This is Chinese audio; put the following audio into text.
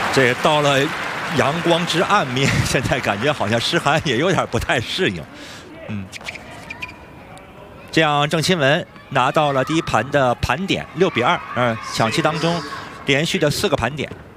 这到了阳光之暗面，现在感觉好像诗涵也有点不太适应。这样郑钦文拿到了第一盘的盘点6比2，抢七当中连续的4个盘点。